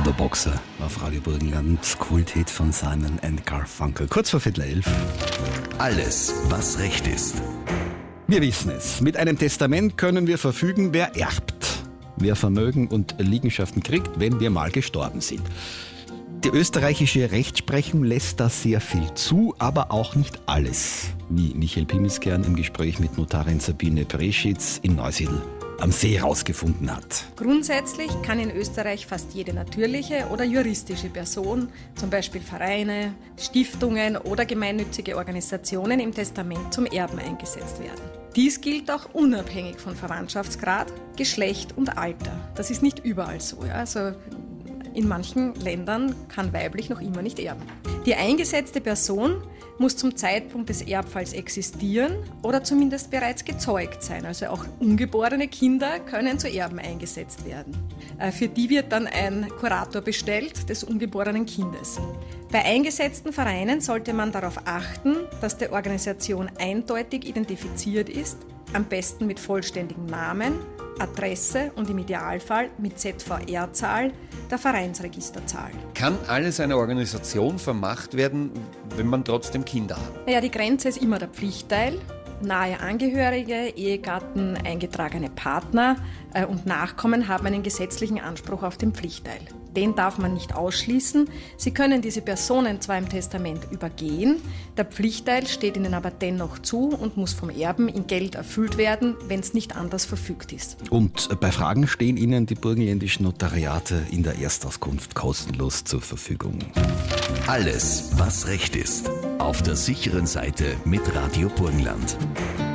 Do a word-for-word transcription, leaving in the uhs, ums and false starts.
Der Boxer auf Radio Burgenland, Kulthit von Simon and Garfunkel. Kurz vor Viertel elf. Alles, was Recht ist. Wir wissen es. Mit einem Testament können wir verfügen, wer erbt. Wer Vermögen und Liegenschaften kriegt, wenn wir mal gestorben sind. Die österreichische Rechtsprechung lässt da sehr viel zu, aber auch nicht alles. Wie Michael Pimiskern im Gespräch mit Notarin Sabine Preschitz in Neusiedl am See herausgefunden hat. Grundsätzlich kann in Österreich fast jede natürliche oder juristische Person, zum Beispiel Vereine, Stiftungen oder gemeinnützige Organisationen, im Testament zum Erben eingesetzt werden. Dies gilt auch unabhängig von Verwandtschaftsgrad, Geschlecht und Alter. Das ist nicht überall so. Ja? Also in manchen Ländern kann weiblich noch immer nicht erben. Die eingesetzte Person muss zum Zeitpunkt des Erbfalls existieren oder zumindest bereits gezeugt sein. Also auch ungeborene Kinder können zu Erben eingesetzt werden. Für die wird dann ein Kurator bestellt des ungeborenen Kindes. Bei eingesetzten Vereinen sollte man darauf achten, dass die Organisation eindeutig identifiziert ist, am besten mit vollständigem Namen, Adresse und im Idealfall mit Z V R-Zahl der Vereinsregisterzahl. Kann alles einer Organisation vermacht werden, wenn man trotzdem Kinder hat? Naja, die Grenze ist immer der Pflichtteil. Nahe Angehörige, Ehegatten, eingetragene Partner äh, und Nachkommen haben einen gesetzlichen Anspruch auf den Pflichtteil. Den darf man nicht ausschließen. Sie können diese Personen zwar im Testament übergehen, der Pflichtteil steht ihnen aber dennoch zu und muss vom Erben in Geld erfüllt werden, wenn es nicht anders verfügt ist. Und bei Fragen stehen Ihnen die burgenländischen Notariate in der Erstauskunft kostenlos zur Verfügung. Alles, was Recht ist. Auf der sicheren Seite mit Radio Burgenland.